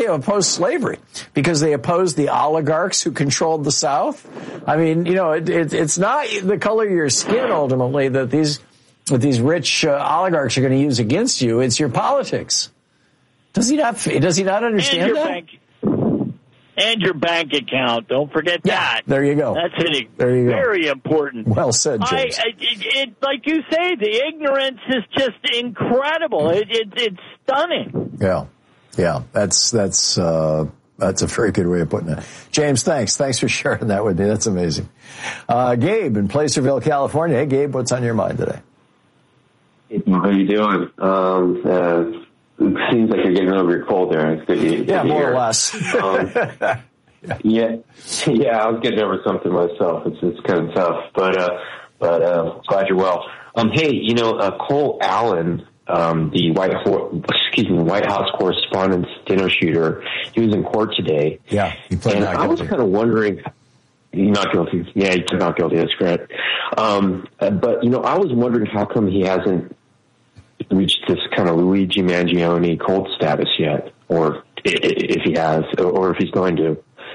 opposed slavery, because they opposed the oligarchs who controlled the South. I mean, it's not the color of your skin ultimately that these rich oligarchs are going to use against you. It's your politics. Does he not understand that? And your bank account. Don't forget that. There you go. That's very important. Well said, James. Like you say, the ignorance is just incredible. It's stunning. Yeah. That's a very good way of putting it. James, thanks. Thanks for sharing that with me. That's amazing. Gabe in Placerville, California. Hey, Gabe, what's on your mind today? How you doing? It seems like you're getting over your cold there. It's good to more or less. Yeah, I was getting over something myself. It's kind of tough, but glad you're well. Hey, Cole Allen, the White House Correspondents' Dinner shooter, he was in court today. Yeah, he pled and not guilty. I was kind of wondering. Not guilty. Yeah, he's not guilty. That's correct. But I was wondering how come he hasn't reached this kind of Luigi Mangione cult status yet, or if he has, or if he's going to.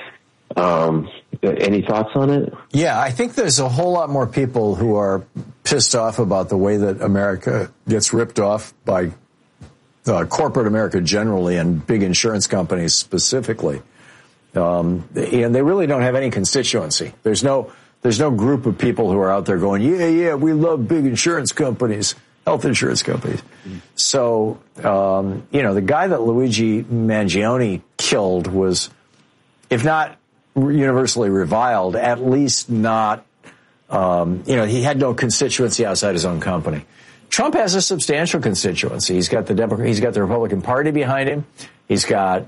Any thoughts on it? Yeah, I think there's a whole lot more people who are pissed off about the way that America gets ripped off by corporate America generally and big insurance companies specifically. And they really don't have any constituency. There's no group of people who are out there going, yeah, we love big insurance companies. Health insurance companies. So, the guy that Luigi Mangione killed was, if not universally reviled, at least not, he had no constituency outside his own company. Trump has a substantial constituency. He's got the Republican Party behind him. He's got,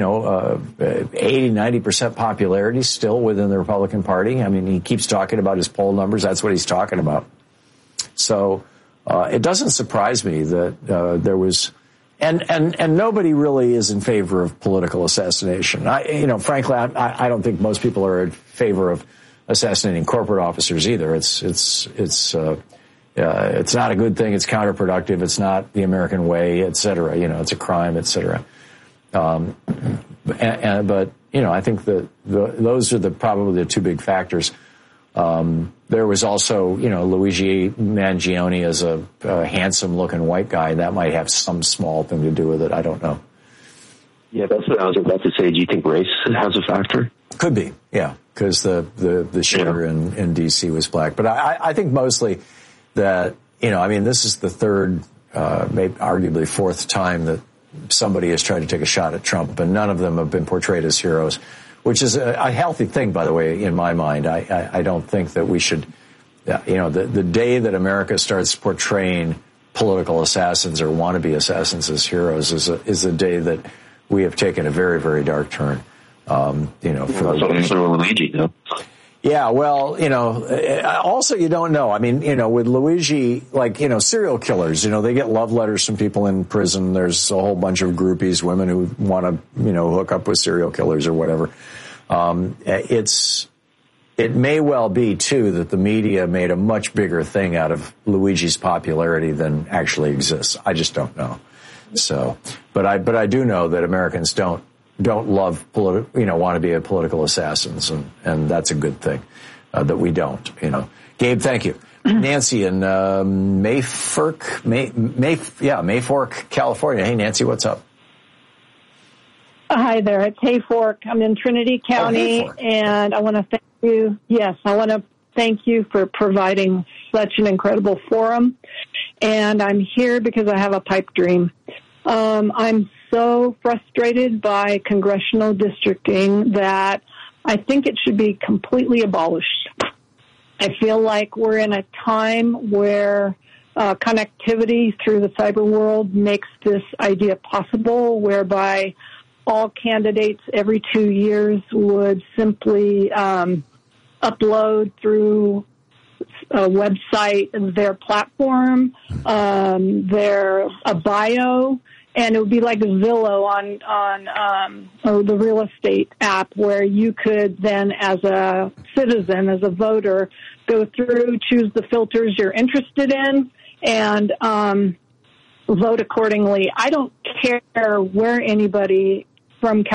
80-90% popularity still within the Republican Party. I mean, he keeps talking about his poll numbers. That's what he's talking about. So, it doesn't surprise me that there was, and nobody really is in favor of political assassination. Frankly, I don't think most people are in favor of assassinating corporate officers either. It's not a good thing. It's counterproductive. It's not the American way, et cetera. It's a crime, et cetera. But I think that those are probably the two big factors. There was also, Luigi Mangione as a handsome-looking white guy. That might have some small thing to do with it. I don't know. Yeah, that's what I was about to say. Do you think race has a factor? Could be, yeah, because the shooter in D.C. was black. But I think mostly that, this is the third, maybe arguably fourth time that somebody has tried to take a shot at Trump, and none of them have been portrayed as heroes. Which is a healthy thing, by the way, in my mind. I don't think that we should, the day that America starts portraying political assassins or wannabe assassins as heroes is a day that we have taken a very, very dark turn. So Luigi, though. Yeah, well, also you don't know. I mean, with Luigi, serial killers, they get love letters from people in prison. There's a whole bunch of groupies, women who want to, hook up with serial killers or whatever. It may well be, too, that the media made a much bigger thing out of Luigi's popularity than actually exists. I just don't know. So, but I do know that Americans don't love want to be political assassins, and that's a good thing that we don't. Gabe, thank you. Nancy in Mayfork, California. Hey, Nancy, what's up? Hi there. It's Hayfork. I'm in Trinity County, and I want to thank you. Yes, I want to thank you for providing such an incredible forum. And I'm here because I have a pipe dream. I'm so frustrated by congressional districting that I think it should be completely abolished. I feel like we're in a time where connectivity through the cyber world makes this idea possible, whereby all candidates every 2 years would simply upload through a website their platform, their bio, and it would be like Zillow on the real estate app, where you could then, as a citizen, as a voter, go through, choose the filters you're interested in, and vote accordingly. I don't care where anybody from